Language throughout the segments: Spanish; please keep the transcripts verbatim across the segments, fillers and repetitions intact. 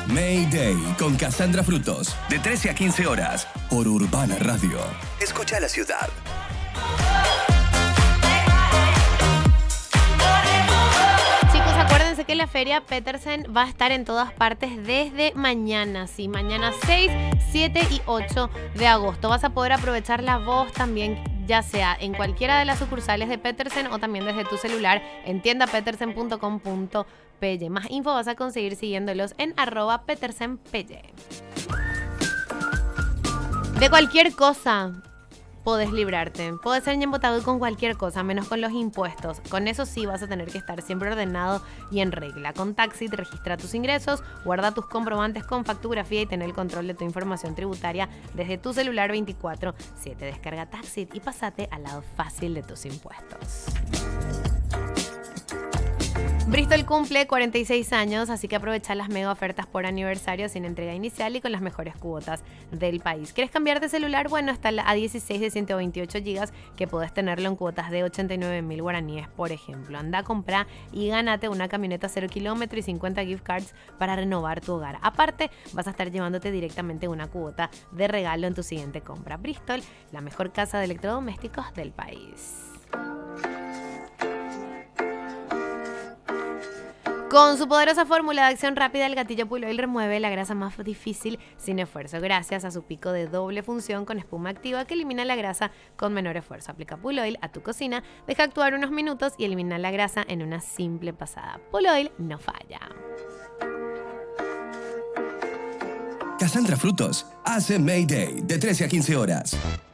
Mayday con Cassandra Frutos. De trece a quince horas por Urbana Radio. Escucha la ciudad. Chicos, acuérdense que la Feria Petersen va a estar en todas partes desde mañana. Sí, mañana seis, siete y ocho de agosto. Vas a poder aprovecharla vos también, ya sea en cualquiera de las sucursales de Petersen o también desde tu celular en tienda petersen punto com punto pe. Más info vas a conseguir siguiéndolos en arroba petersenpy. De cualquier cosa podés librarte. Podés ser embotado con cualquier cosa, menos con los impuestos. Con eso sí vas a tener que estar siempre ordenado y en regla. Con Taxit registra tus ingresos, guarda tus comprobantes con factografía y ten el control de tu información tributaria desde tu celular veinticuatro siete. Descarga Taxit y pasate al lado fácil de tus impuestos. Bristol cumple cuarenta y seis años, así que aprovecha las mega ofertas por aniversario sin entrega inicial y con las mejores cuotas del país. ¿Quieres cambiar de celular? Bueno, está la A dieciséis de ciento veintiocho gigas que podés tenerlo en cuotas de ochenta y nueve mil guaraníes, por ejemplo. Anda a comprar y gánate una camioneta cero kilómetro y cincuenta gift cards para renovar tu hogar. Aparte, vas a estar llevándote directamente una cuota de regalo en tu siguiente compra. Bristol, la mejor casa de electrodomésticos del país. Con su poderosa fórmula de acción rápida, el gatillo Pull-Oil remueve la grasa más difícil sin esfuerzo, gracias a su pico de doble función con espuma activa que elimina la grasa con menor esfuerzo. Aplica Pull-Oil a tu cocina, deja actuar unos minutos y elimina la grasa en una simple pasada. Pull-Oil no falla. Cassandra Frutos hace Mayday de trece a quince horas.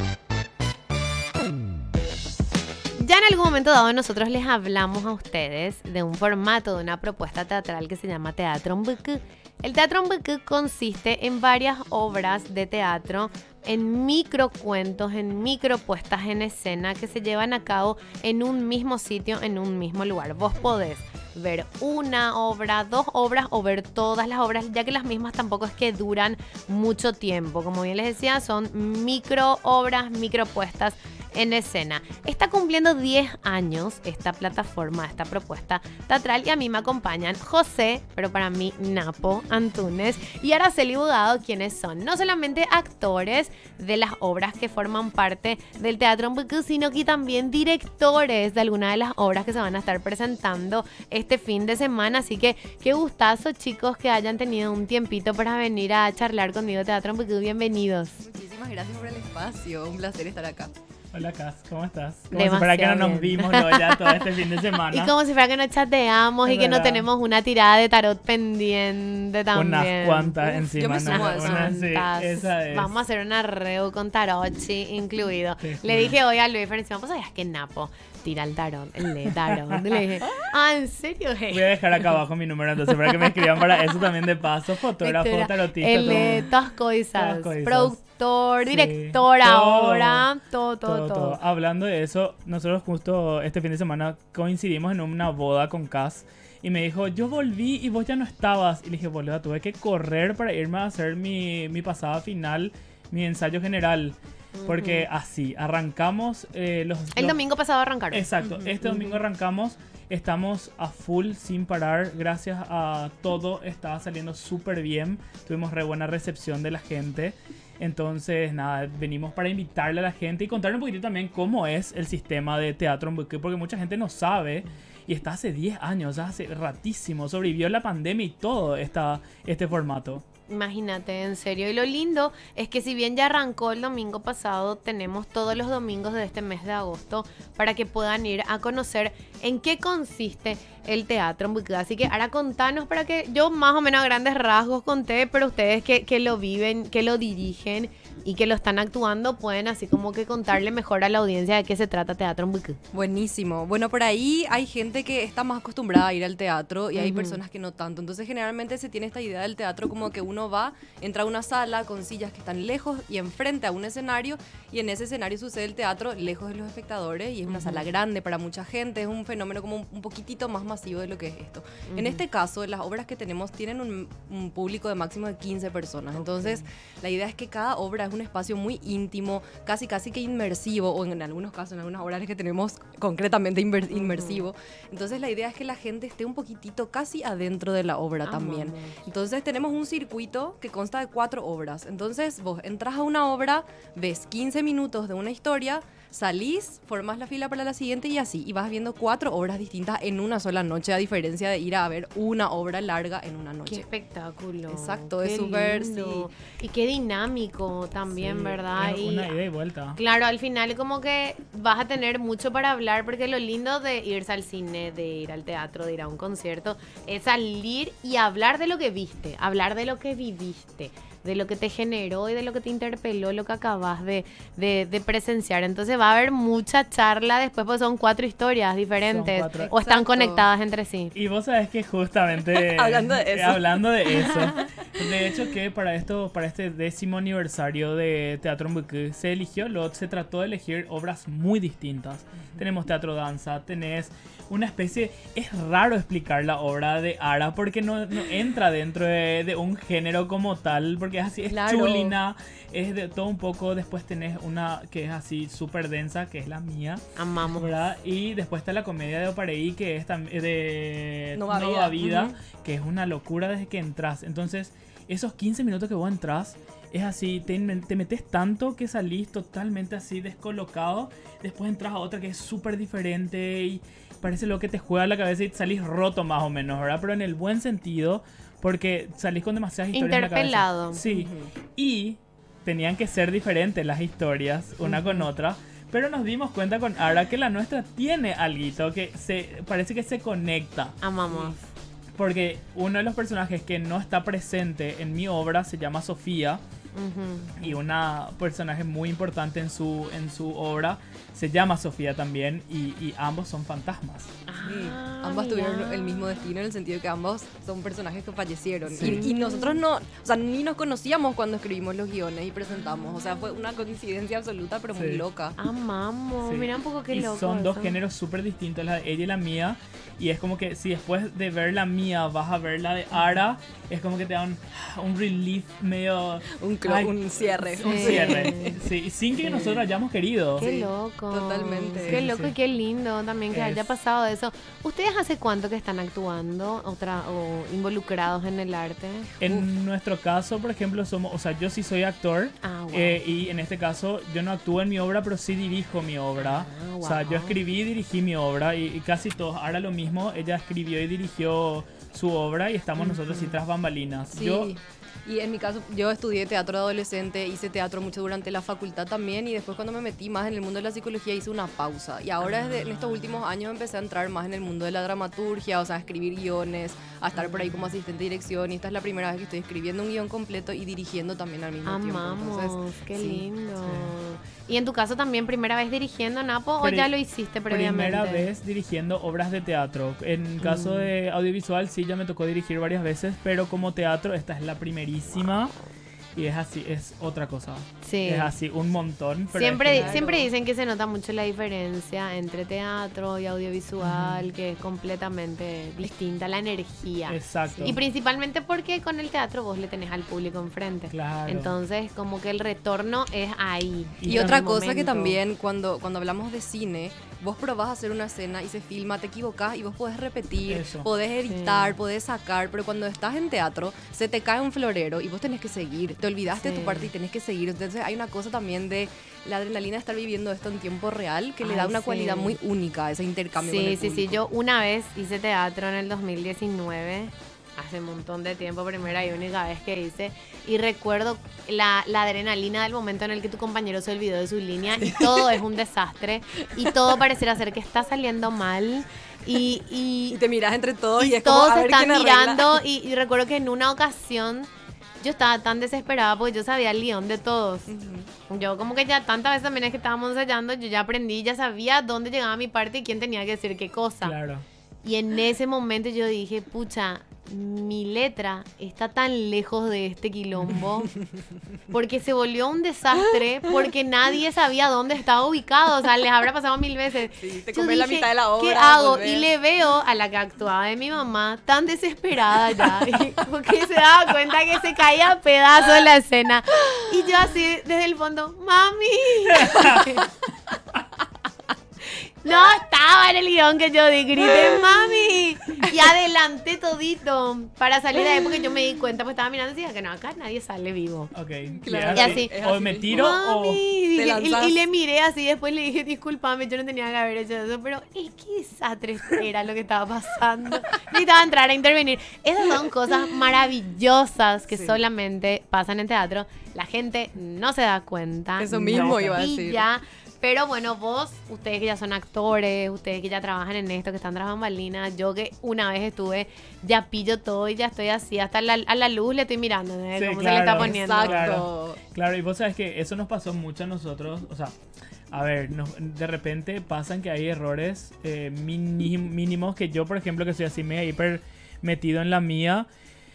Ya en algún momento dado nosotros les hablamos a ustedes de un formato, de una propuesta teatral que se llama Teatro en Buque. El Teatro en Buque consiste en varias obras de teatro, en microcuentos, en micropuestas en escena que se llevan a cabo en un mismo sitio, en un mismo lugar. Vos podés ver una obra, dos obras o ver todas las obras, ya que las mismas tampoco es que duran mucho tiempo. Como bien les decía, son micro obras, micropuestas en escena. Está cumpliendo diez años esta plataforma, esta propuesta teatral, y a mí me acompañan José, pero para mí Napo Antunes y Araceli Bugado, quienes son no solamente actores de las obras que forman parte del Teatro en Buque, sino que también directores de algunas de las obras que se van a estar presentando este fin de semana. Así que qué gustazo, chicos, que hayan tenido un tiempito para venir a charlar conmigo de Teatro en Buque. Bienvenidos. Muchísimas gracias por el espacio, un placer estar acá. Hola, Cas, ¿cómo estás? Como Demasiado si fuera que no nos bien. vimos ¿no? ya todo este fin de semana. Y como si fuera que no chateamos Es y que no verdad. tenemos una tirada de tarot pendiente también. Unas cuantas Uf, encima. yo me ¿no? sumo a eso. Una- sí, Cuantas. esa es. Vamos a hacer una reu con tarot, sí, incluido. Te Le juro. dije hoy a Luis Ferencima, ¿vos sabías que Napo tira el tarot? Él lee tarot. Le dije, ah, ¿en serio? Voy a dejar acá abajo mi número entonces para que me escriban para eso también de paso. Fotógrafo, Literal. tarotista, Él todo. lee todas cosas. Todas cosas. Productor, Sí. director Todo. ahora, todo, todo, todo. Hablando de eso, nosotros justo este fin de semana coincidimos en una boda con Cas y me dijo, yo volví y vos ya no estabas. Y le dije, boluda, tuve que correr para irme a hacer mi, mi pasada final, mi ensayo general. Porque así, arrancamos eh, los... El los- domingo pasado arrancaron. Exacto, este domingo arrancamos, estamos a full sin parar, gracias a todo, estaba saliendo súper bien, tuvimos re buena recepción de la gente, entonces nada, venimos para invitarle a la gente y contarle un poquito también cómo es el sistema de Teatro en Buque, porque mucha gente no sabe y está hace diez años, ya hace ratísimo, sobrevivió la pandemia y todo esta, este formato. Imagínate, en serio. Y lo lindo es que si bien ya arrancó el domingo pasado, tenemos todos los domingos de este mes de agosto para que puedan ir a conocer en qué consiste el Teatro en Buque. Así que ahora contanos para que yo más o menos a grandes rasgos conté, pero ustedes que, que lo viven, que lo dirigen y que lo están actuando, pueden así como que contarle mejor a la audiencia de qué se trata Teatro en Buque. Buenísimo. Bueno, por ahí hay gente que está más acostumbrada a ir al teatro y hay Ujú. personas que no tanto. Entonces, generalmente se tiene esta idea del teatro como que uno va, entra a una sala con sillas que están lejos y enfrente a un escenario, y en ese escenario sucede el teatro lejos de los espectadores y es una sala grande para mucha gente. Es un fenómeno como un, un poquitito más masivo de lo que es esto. En este caso, las obras que tenemos tienen un, un público de máximo de quince personas. Entonces, la idea es que cada obra es un espacio muy íntimo, casi casi que inmersivo, o en algunos casos, en algunas obras que tenemos concretamente inver- inmersivo. Entonces la idea es que la gente esté un poquitito casi adentro de la obra Ah, también. vamos. Entonces tenemos un circuito que consta de cuatro obras. Entonces vos entras a una obra, ves quince minutos de una historia, salís, formás la fila para la siguiente y así. Y vas viendo cuatro obras distintas en una sola noche, a diferencia de ir a ver una obra larga en una Qué noche. espectáculo. Exacto, Qué es súper, lindo. Y qué dinámico también, Sí, ¿verdad? es Y una ida y vuelta. claro, al final como que vas a tener mucho para hablar, porque lo lindo de irse al cine, de ir al teatro, de ir a un concierto, es salir y hablar de lo que viste, hablar de lo que viviste, de lo que te generó y de lo que te interpeló, lo que acabas de, de, de presenciar. Entonces va a haber mucha charla después, pues son cuatro historias diferentes Son cuatro. o están Exacto. conectadas entre sí. Y vos sabés que justamente Hablando de eh, eso. hablando de eso, de hecho que para esto, para este décimo aniversario de Teatro Mbuku se eligió, lo, se trató de elegir obras muy distintas. Uh-huh. Tenemos teatro danza, tenés una especie, es raro explicar la obra de Ara porque no, no entra dentro de, de un género como tal, porque es así, es Claro. chulina, es de todo un poco. Después tenés una que es así súper densa, que es la mía, Amamos. ¿verdad? Y después está la comedia de Opareí, que es tam- de Nova Nova Vida. Vida, Ujú. que es una locura desde que entras. Entonces, esos quince minutos que vos entras, es así, te, te metes tanto que salís totalmente así descolocado. Después entras a otra que es súper diferente y parece lo que te juega la cabeza y salís roto más o menos, ¿verdad? Pero en el buen sentido, porque salís con demasiadas historias en la cabeza. Interpelado. Sí, y tenían que ser diferentes las historias una con otra. Pero nos dimos cuenta con Ara que la nuestra tiene alguito que se parece que se conecta. Amamos. Porque uno de los personajes que no está presente en mi obra se llama Sofía. Ujú. Y una personaje muy importante en su, en su obra se llama Sofía también. Y, y ambos son fantasmas. Sí, Ah, ambas tuvieron mira. el mismo destino en el sentido que ambos son personajes que fallecieron. Sí. Y, y nosotros no, o sea, ni nos conocíamos cuando escribimos los guiones y presentamos. O sea, fue una coincidencia absoluta, pero muy Sí. loca. Amamos. Sí. Mira un poco qué y loco. son dos eso. géneros súper distintos, la de ella y la mía. Y es como que si después de ver la mía vas a ver la de Ara, es como que te da un, un relief medio... Un, clo- Ay, un cierre. Sí. un cierre. Sí, sin que Sí. nosotros hayamos querido. Qué Sí, loco. totalmente. Qué Sí, loco sí. y qué lindo también que Es- haya pasado eso. ¿Ustedes hace cuánto que están actuando o, tra- o involucrados en el arte? En nuestro caso, por ejemplo, somos, o sea, yo sí soy actor. Ah, wow. eh, y en este caso yo no actúo en mi obra, pero sí dirijo mi obra. Ah, O sea, yo wow. escribí y dirigí mi obra y, y casi todos. Ahora lo mismo, ella escribió y dirigió su obra y estamos nosotros sí tras bambalinas. Sí. Yo, Y en mi caso, yo estudié teatro de adolescente, hice teatro mucho durante la facultad también y después cuando me metí más en el mundo de la psicología hice una pausa. Y ahora desde en estos últimos años empecé a entrar más en el mundo de la dramaturgia, o sea, a escribir guiones, a estar por ahí como asistente de dirección. Y esta es la primera vez que estoy escribiendo un guión completo y dirigiendo también al mismo tiempo. Amamos, Entonces, qué sí. lindo. ¿Y en tu caso también primera vez dirigiendo, Napo, o Pri- ya lo hiciste previamente? primera vez dirigiendo obras de teatro. En caso Mm. de audiovisual sí ya me tocó dirigir varias veces, pero como teatro esta es la primerísima. Y es así, es otra cosa. Sí. Es así, un montón. Pero Siempre, es que- Claro. siempre dicen que se nota mucho la diferencia entre teatro y audiovisual, que es completamente distinta la energía. Exacto. Y principalmente porque con el teatro vos le tenés al público enfrente. Claro. Entonces, como que el retorno es ahí. Y Y en otra el cosa que momento. también cuando, cuando hablamos de cine, vos probás hacer una escena y se filma, te equivocás y vos podés repetir, Eso. podés editar, Sí. podés sacar, pero cuando estás en teatro se te cae un florero y vos tenés que seguir, te olvidaste de Sí. tu parte y tenés que seguir. Entonces hay una cosa también de la adrenalina de estar viviendo esto en tiempo real que le Ay, da una sí. cualidad muy única a ese intercambio con Sí, el sí, sí. público. Yo una vez hice teatro en el dos mil diecinueve, hace un montón de tiempo, primera y única vez que hice, y recuerdo la, la adrenalina del momento en el que tu compañero se olvidó de su línea y todo es un desastre y todo pareciera ser que está saliendo mal y... y Y te mirás entre todos y, y es como todos a se ver están quién arregla. mirando y, y recuerdo que en una ocasión yo estaba tan desesperada porque yo sabía el guión de todos. Ujú. Yo como que ya tantas veces también es que estábamos ensayando, yo ya aprendí, ya sabía dónde llegaba mi parte y quién tenía que decir qué cosa. Claro. Y en ese momento yo dije, pucha, mi letra está tan lejos de este quilombo porque se volvió un desastre porque nadie sabía dónde estaba ubicado. O sea, les habrá pasado mil veces. Sí, te Yo comes la dije, mitad de la obra. ¿qué hago? volvés. Y le veo a la que actuaba de mi mamá tan desesperada ya, porque se daba cuenta que se caía a pedazos la escena. Y yo así, desde el fondo, ¡mami! No estaba en el guión que yo di, grité, mami. Y adelanté todito para salir de ahí porque yo me di cuenta, pues estaba mirando y decía que no, acá nadie sale vivo. Ok, Claro. Y así. Es O así me mismo. tiro o... Mami, dije, lanzás. y, y le miré así, después le dije, discúlpame, yo no tenía que haber hecho eso, pero es que desastre era lo que estaba pasando. Necesitaba entrar a intervenir. Esas son cosas maravillosas que Sí. solamente pasan en teatro. La gente no se da cuenta. Eso no mismo iba a decir. pilla. Pero bueno, vos, ustedes que ya son actores, ustedes que ya trabajan en esto, que están tras bambalinas, yo que una vez estuve, ya pillo todo y ya estoy así, hasta la, a la luz le estoy mirando, ¿eh? Sí, Cómo se le está claro. poniendo. Exacto. Claro. Claro, y vos sabes que eso nos pasó mucho a nosotros, o sea, a ver, nos- de repente pasan que hay errores eh, mini- mínimos que yo, por ejemplo, que soy así medio hiper metido en la mía,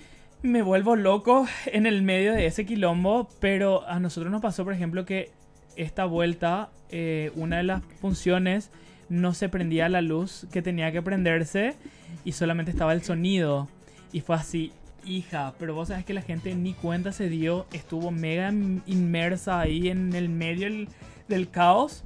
me vuelvo loco en el medio de ese quilombo, pero a nosotros nos pasó, por ejemplo, que esta vuelta, eh, una de las funciones no se prendía la luz que tenía que prenderse y solamente estaba el sonido. Y fue así, hija, pero vos sabés que la gente ni cuenta se dio, estuvo mega in- inmersa ahí en el medio del, del caos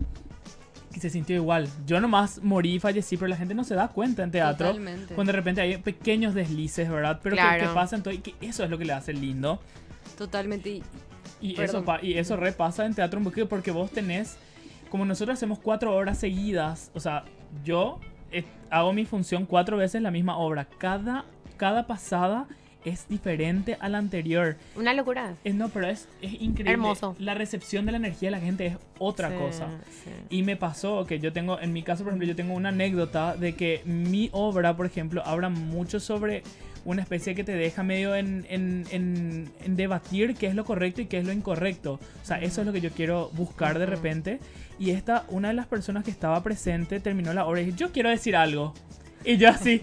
y se sintió igual. Yo nomás morí y fallecí, pero la gente no se da cuenta en teatro. Totalmente. Cuando de repente hay pequeños deslices, ¿verdad? Pero que- Claro. que, pasan todo y que eso es lo que le hace lindo. Totalmente. Y Y eso, Perdón. pa- y eso repasa en teatro un poquito porque vos tenés, como nosotros hacemos cuatro horas seguidas, o sea, yo eh, hago mi función cuatro veces la misma obra. Cada, cada pasada es diferente a la anterior. Una locura. Eh, no, pero es, es increíble. Hermoso. La recepción de la energía de la gente es otra Sí, cosa. sí. Y me pasó que yo tengo, en mi caso, por ejemplo, yo tengo una anécdota de que mi obra, por ejemplo, habla mucho sobre una especie que te deja medio en, en, en, en debatir qué es lo correcto y qué es lo incorrecto. O sea, eso es lo que yo quiero buscar de repente. Y esta, una de las personas que estaba presente terminó la obra y dije, yo quiero decir algo. Y yo así,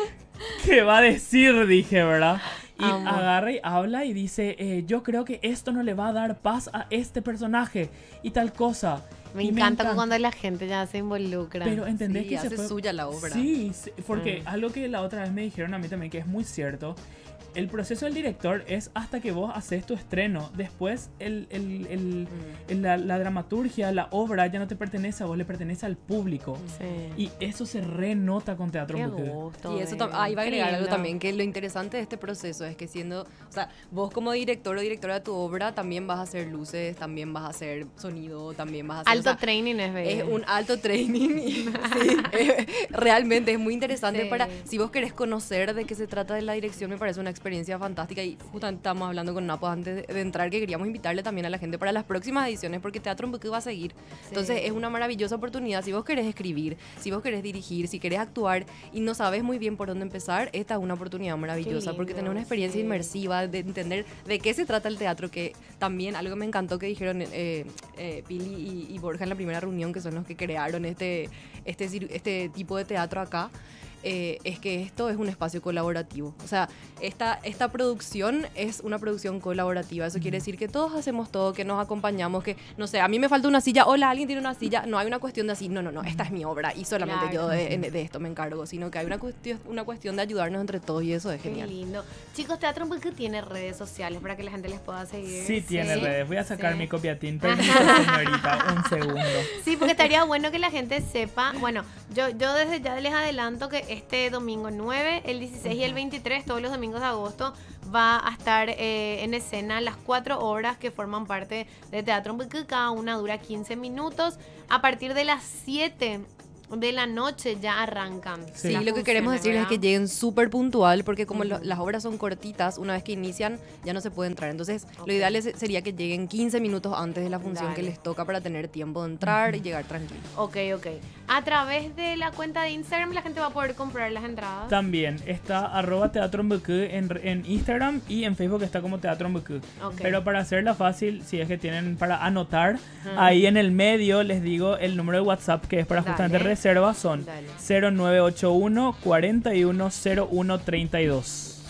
¿qué va a decir? Dije, ¿verdad? Y Amo. agarra y habla y dice, eh, yo creo que esto no le va a dar paz a este personaje y tal cosa. Me Y encanta cuando la gente ya se involucra. Pero entendés sí, que se hace fue... suya la obra. Sí, sí, porque Mm. algo que la otra vez me dijeron a mí también que es muy cierto. El proceso del director es hasta que vos haces tu estreno. Después el, el- el- Mm. el- la, la dramaturgia, la obra ya no te pertenece a vos, le pertenece al público. Sí. Y eso se renota con Teatro Qué Buque. gusto. Y eso baby. tam- ah, iba a Qué agregar algo lindo. también, que lo interesante de este proceso es que siendo, o sea, vos como director o directora de tu obra también vas a hacer luces, también vas a hacer sonido, también vas a hacer... Alto o sea, training es baby. es un alto training y sí, es- realmente es muy interesante Sí. para, si vos querés conocer de qué se trata de la dirección, me parece una experiencia fantástica y justamente estábamos hablando con Napo antes de, de entrar que queríamos invitarle también a la gente para las próximas ediciones porque Teatro en Buque va a seguir. Entonces es una maravillosa oportunidad, si vos querés escribir, si vos querés dirigir, si querés actuar y no sabes muy bien por dónde empezar, esta es una oportunidad maravillosa lindo, porque tenés una experiencia sí. inmersiva de entender de qué se trata el teatro, que también algo me encantó que dijeron eh, eh, Pili y, y Borja en la primera reunión, que son los que crearon este, este, cir- este tipo de teatro acá. eh, es que esto es un espacio colaborativo. O sea, esta, esta producción es una producción colaborativa. Eso quiere decir que todos hacemos todo, que nos acompañamos, que, no sé, a mí me falta una silla, hola, alguien tiene una silla. No hay una cuestión de así, no, no, no, esta es mi obra y solamente Claro. yo de, de esto me encargo, sino que hay una cuestión, una cuestión de ayudarnos entre todos y eso es Qué genial. lindo. Chicos, Teatro Buque tiene redes sociales para que la gente les pueda seguir. Sí, tiene redes. Voy a sacar sí. mi copiatín. Permiso, señorita, un segundo. Sí, porque estaría bueno que la gente sepa. Bueno, yo, yo desde ya les adelanto que este domingo nueve, el dieciséis y el veintitrés, todos los domingos de agosto, va a estar eh, en escena las cuatro obras que forman parte de Teatro Buque. Cada una dura quince minutos. A partir de las siete de la noche ya arrancan. Sí. Sí, las lo que queremos funciones, decir es que ¿verdad? lleguen súper puntual, porque como lo- Ujú. las obras son cortitas, una vez que inician ya no se puede entrar. Entonces, Ok. lo ideal es- sería que lleguen quince minutos antes de la función que Dale. les toca para tener tiempo de entrar y llegar tranquilo. Ok, ok. A través de la cuenta de Instagram la gente va a poder comprar las entradas. También está arroba Teatro en Buque en, en Instagram y en Facebook está como Teatro en Buque. Ok. Pero para hacerla fácil, si es que tienen para anotar, Ajá. ahí en el medio les digo el número de WhatsApp que es para Dale. justamente reservas, son Dale. cero nueve ocho uno, cuarenta y uno, cero uno treinta y dos.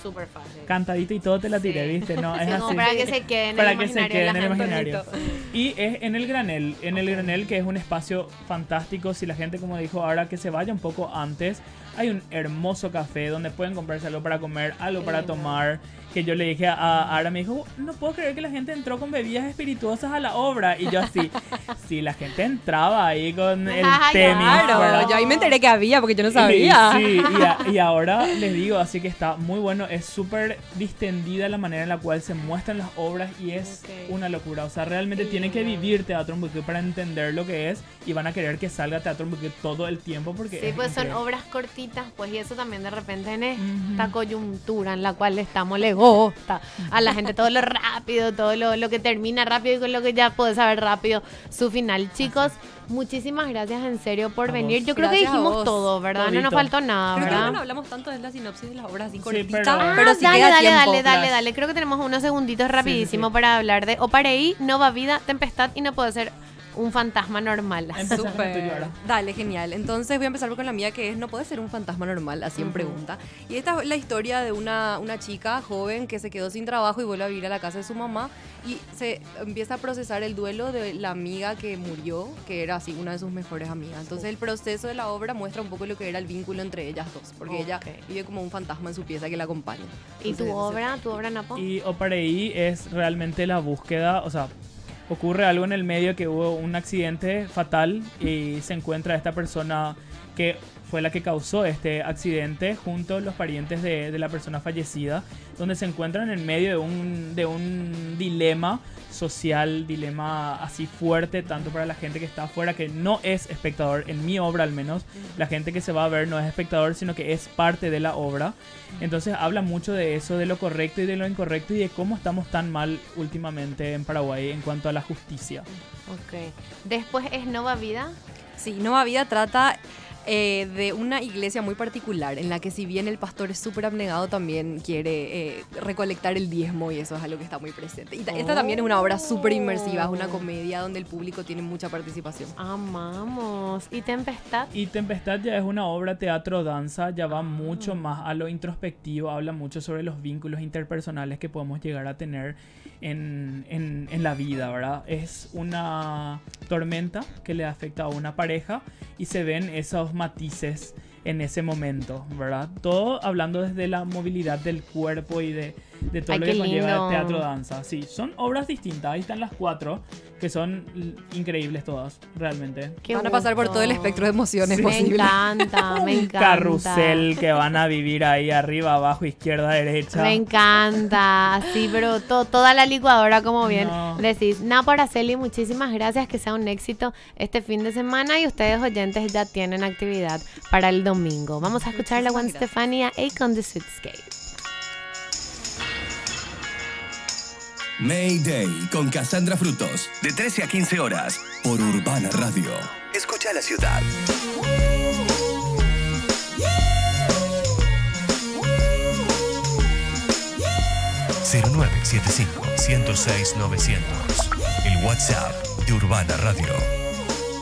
súper fácil. Cantadito y todo te la tiré, Sí. ¿viste? No, es Sí, así. como para que se quede en Para el que se imaginario quede de en la el gente. imaginario. Y es en el Granel, en el Ok. Granel, que es un espacio fantástico. Si la gente, como dijo ahora, que se vaya un poco antes, hay un hermoso café donde pueden comprarse algo para comer, algo Qué para lindo. tomar. Que yo le dije a Ara, me dijo, no puedo creer que la gente entró con bebidas espirituosas a la obra. Y yo así, sí, la gente entraba ahí con el Ah, tenis, claro, ¿verdad? Yo ahí me enteré que había porque yo no Y- sabía. Sí, y, a- y ahora les digo, así que está muy bueno, es súper distendida la manera en la cual se muestran las obras y es Ok. una locura. O sea, realmente Qué tienen que lindo. vivir Teatro Mbuqué para entender lo que es y van a querer que salga Teatro Mbuqué todo el tiempo porque Sí, es pues son increíble. obras cortitas, pues y eso también de repente en esta Ujú. coyuntura en la cual estamos le gusta a la gente todo lo rápido, todo lo, lo que termina rápido y con lo que ya puedes saber rápido su final. Chicos, muchísimas gracias en serio por A venir. vos. Yo creo Gracias que a dijimos vos. todo, ¿verdad? No nos Todito. faltó nada, Creo que ¿verdad? no hablamos tanto de la sinopsis de la obra así Sí, cortita, pero- pero, Ah, sí dale, queda dale, tiempo. dale, dale, Flash. dale. Creo que tenemos unos segunditos rapidísimo sí. para hablar de Opareí, Nova Vida, Tempestad y no puede ser un fantasma normal. Empezá con el tuyo Súper. ahora. Dale, genial. Entonces voy a empezar con la mía, que es no puede ser un fantasma normal, así en Ujú. pregunta. Y esta es la historia de una, una chica joven que se quedó sin trabajo y vuelve a vivir a la casa de su mamá y se empieza a procesar el duelo de la amiga que murió, que era así una de sus mejores amigas. Entonces el proceso de la obra muestra un poco lo que era el vínculo entre ellas dos, porque ella Ok. vive como un fantasma en su pieza que la acompaña. ¿Y tu Entonces, obra, tu obra, Napo? Y Opareí es realmente la búsqueda, o sea, ocurre algo en el medio que hubo un accidente fatal y se encuentra esta persona que fue la que causó este accidente junto a los parientes de, de la persona fallecida, donde se encuentran en medio de un, de un dilema social, dilema así fuerte, tanto para la gente que está afuera, que no es espectador, en mi obra al menos, la gente que se va a ver no es espectador, sino que es parte de la obra. Entonces habla mucho de eso, de lo correcto y de lo incorrecto y de cómo estamos tan mal últimamente en Paraguay en cuanto a la justicia. Ok. Después es Nova Vida. Sí, Nova Vida trata eh, de una iglesia muy particular en la que si bien el pastor es súper abnegado también quiere eh, recolectar el diezmo y eso es algo que está muy presente. Y ta- esta también es una obra súper inmersiva, es una comedia donde el público tiene mucha participación. Amamos. ¿Y Tempestad? Y Tempestad ya es una obra teatro-danza, ya va mucho más a lo introspectivo, habla mucho sobre los vínculos interpersonales que podemos llegar a tener en, en, en la vida, ¿verdad? Es una tormenta que le afecta a una pareja y se ven esos matices en ese momento, ¿verdad? Todo hablando desde la movilidad del cuerpo y de, de todo Ay, lo qué que conlleva lindo. el teatro-danza. Sí, son obras distintas, ahí están las cuatro, que son l- increíbles todas, realmente. Qué Van a pasar por gusto. todo el espectro de emociones Sí. Me posibles. encanta, me Un encanta. carrusel que van a vivir ahí arriba, abajo, izquierda, derecha. Me encanta, sí, pero to- toda la licuadora, como bien No. decís. Napa Araceli, muchísimas gracias, que sea un éxito este fin de semana y ustedes oyentes ya tienen actividad para el domingo. Vamos a escuchar la Gwen Muchísimas Stefania Akon the Sweetscape. Mayday con Cassandra Frutos. De trece a quince horas por Urbana Radio. Escucha la ciudad. cero nueve siete cinco, uno cero seis, novecientos. El WhatsApp de Urbana Radio.